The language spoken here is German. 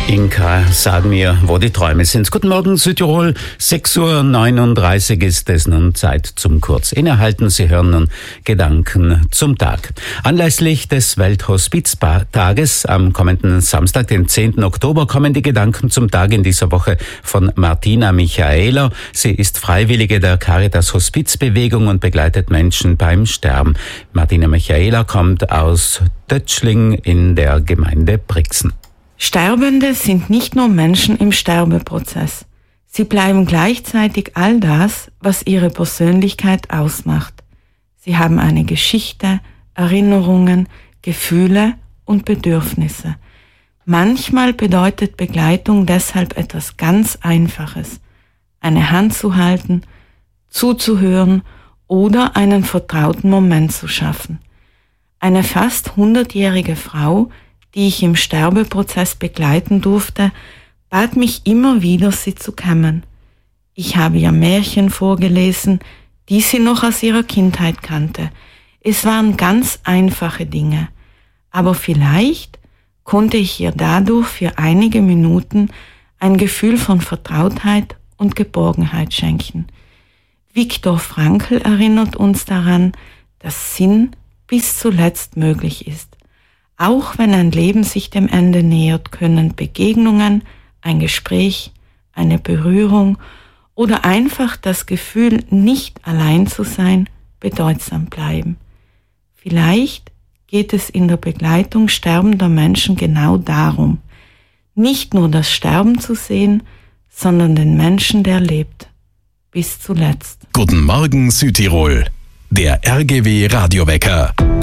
Inka, sag mir, wo die Träume sind. Guten Morgen, Südtirol. 6:39 Uhr ist es nun Zeit zum Kurz innehalten. Sie hören nun Gedanken zum Tag. Anlässlich des Welthospiztages am kommenden Samstag, den 10. Oktober, kommen die Gedanken zum Tag in dieser Woche von Martina Michaela. Sie ist Freiwillige der Caritas Hospizbewegung und begleitet Menschen beim Sterben. Martina Michaela kommt aus Tötschling in der Gemeinde Brixen. Sterbende sind nicht nur Menschen im Sterbeprozess. Sie bleiben gleichzeitig all das, was ihre Persönlichkeit ausmacht. Sie haben eine Geschichte, Erinnerungen, Gefühle und Bedürfnisse. Manchmal bedeutet Begleitung deshalb etwas ganz Einfaches: eine Hand zu halten, zuzuhören oder einen vertrauten Moment zu schaffen. Eine fast 100-jährige Frau, die ich im Sterbeprozess begleiten durfte, bat mich immer wieder, sie zu kämmen. Ich habe ihr Märchen vorgelesen, die sie noch aus ihrer Kindheit kannte. Es waren ganz einfache Dinge, aber vielleicht konnte ich ihr dadurch für einige Minuten ein Gefühl von Vertrautheit und Geborgenheit schenken. Viktor Frankl erinnert uns daran, dass Sinn bis zuletzt möglich ist. Auch wenn ein Leben sich dem Ende nähert, können Begegnungen, ein Gespräch, eine Berührung oder einfach das Gefühl, nicht allein zu sein, bedeutsam bleiben. Vielleicht geht es in der Begleitung sterbender Menschen genau darum, nicht nur das Sterben zu sehen, sondern den Menschen, der lebt, bis zuletzt. Guten Morgen Südtirol, der RGW Radiowecker.